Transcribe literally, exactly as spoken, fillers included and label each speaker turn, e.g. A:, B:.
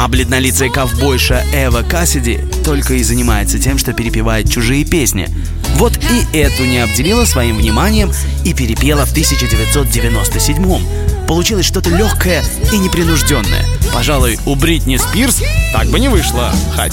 A: А бледнолицая ковбойша Эва Кассиди только и занимается тем, что перепевает чужие песни. Вот и эту не обделила своим вниманием и перепела в тысяча девятьсот девяносто седьмом. Получилось что-то легкое и непринужденное. Пожалуй, у Бритни Спирс так бы не вышло. Хотя